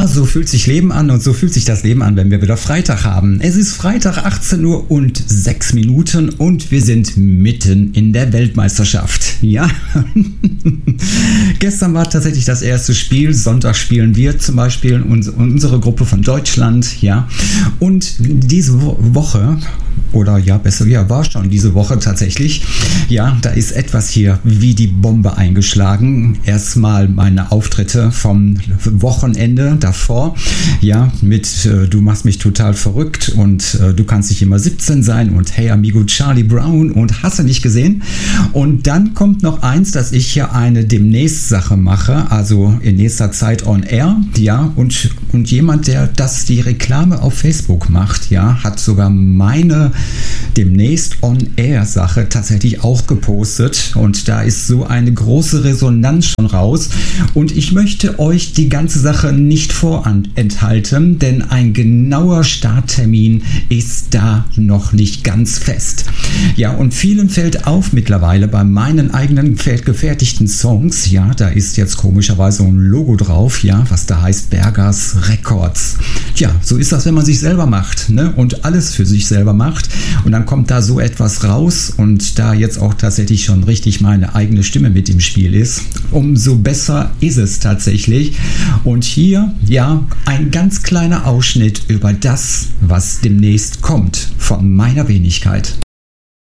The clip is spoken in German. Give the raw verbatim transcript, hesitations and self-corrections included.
Ja, so fühlt sich Leben an und so fühlt sich das Leben an, wenn wir wieder Freitag haben. Es ist Freitag, achtzehn Uhr und sechs Minuten und wir sind mitten in der Weltmeisterschaft. Ja, gestern war tatsächlich das erste Spiel. Sonntag spielen wir zum Beispiel unsere Gruppe von Deutschland. Ja, und diese Woche, oder ja, besser, ja, war schon diese Woche tatsächlich. Ja, da ist etwas hier wie die Bombe eingeschlagen. Erstmal meine Auftritte vom Wochenende davor. Ja, mit äh, Du machst mich total verrückt und äh, du kannst nicht immer siebzehn sein und Hey Amigo Charlie Brown und hast du nicht gesehen. Und dann kommt noch eins, dass ich hier eine demnächst Sache mache, also in nächster Zeit on air. Ja, und, und jemand, der das die Reklame auf Facebook macht, ja, hat sogar meine demnächst On-Air-Sache tatsächlich auch gepostet und da ist so eine große Resonanz schon raus und ich möchte euch die ganze Sache nicht vorenthalten, denn ein genauer Starttermin ist da noch nicht ganz fest. Ja, und vielen fällt auf mittlerweile bei meinen eigenen gefertigten Songs, ja, da ist jetzt komischerweise ein Logo drauf, ja, was da heißt Bergers Records. Ja, so ist das, wenn man sich selber macht, ne, und alles für sich selber macht. Und dann kommt da so etwas raus und da jetzt auch tatsächlich schon richtig meine eigene Stimme mit im Spiel ist, umso besser ist es tatsächlich. Und hier, ja, ein ganz kleiner Ausschnitt über das, was demnächst kommt von meiner Wenigkeit.